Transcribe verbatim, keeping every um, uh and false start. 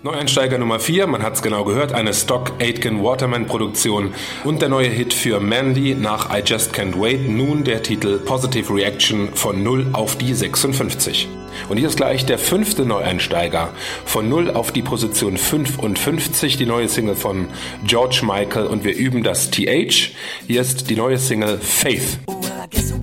Neueinsteiger Nummer vier, man hat's genau gehört, eine Stock Aitken Waterman Produktion und der neue Hit für Mandy nach I Just Can't Wait, nun der Titel Positive Reaction von null auf die sechsundfünfzig. Und hier ist gleich der fünfte Neueinsteiger, von null auf die Position fünfundfünfzig, die neue Single von George Michael und wir üben das T H. Hier ist die neue Single Faith.